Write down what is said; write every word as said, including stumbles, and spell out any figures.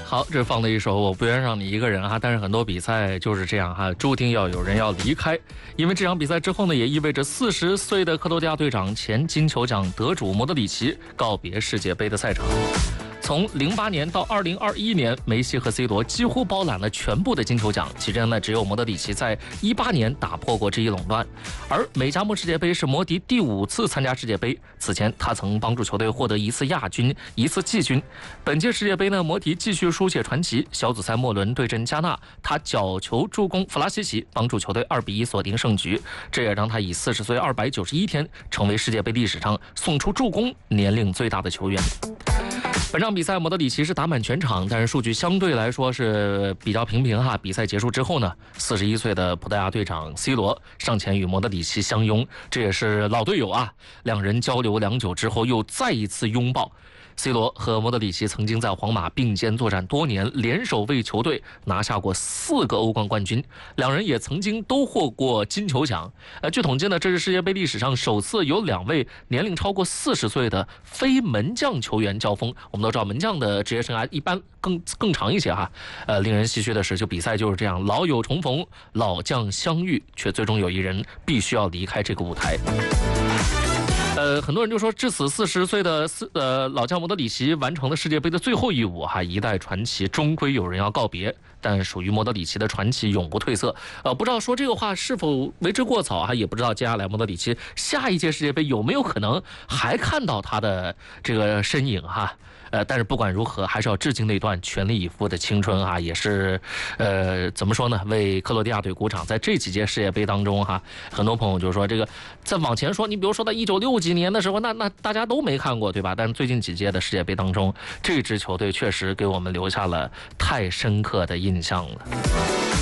好，这放了一首《我不愿让你一个人》哈，但是很多比赛就是这样哈，注定要有人要离开。因为这场比赛之后呢，也意味着四十岁的克罗地亚队长、前金球奖得主莫德里奇告别世界杯的赛场。从零八年到二零二一年，梅西和 C 罗几乎包揽了全部的金球奖，其中呢，只有莫德里奇在一八年打破过这一垄断。而美加墨世界杯是摩迪第五次参加世界杯，此前他曾帮助球队获得一次亚军、一次季军。本届世界杯呢，摩迪继续书写传奇，小组赛末轮对阵加纳，他角球助攻弗拉西奇，帮助球队二比一锁定胜局，这也让他以四十岁二百九十一天成为世界杯历史上送出助攻年龄最大的球员。本场比赛，莫德里奇是打满全场，但是数据相对来说是比较平平哈。比赛结束之后呢，四十一岁的葡萄牙队长 C 罗上前与莫德里奇相拥，这也是老队友啊。两人交流良久之后，又再一次拥抱。C 罗和莫德里奇曾经在皇马并肩作战多年，联手为球队拿下过四个欧冠冠军。两人也曾经都获过金球奖。呃，据统计呢，这是世界杯历史上首次有两位年龄超过四十岁的非门将球员交锋。我们都知道，门将的职业生涯一般更更长一些哈。呃，令人唏嘘的是，就比赛就是这样，老友重逢，老将相遇，却最终有一人必须要离开这个舞台。呃，很多人就说，至此四十岁的四呃老将莫德里奇完成了世界杯的最后一舞哈，一代传奇终归有人要告别，但属于莫德里奇的传奇永不褪色。呃，不知道说这个话是否为之过早哈，也不知道接下来莫德里奇下一届世界杯有没有可能还看到他的这个身影哈。呃，但是不管如何，还是要致敬那段全力以赴的青春啊，也是，呃，怎么说呢？为克罗地亚队鼓掌。在这几届世界杯当中哈，很多朋友就说这个，再往前说，你比如说到一九六几年的时候，那那大家都没看过，对吧？但是最近几届的世界杯当中，这支球队确实给我们留下了太深刻的印象了。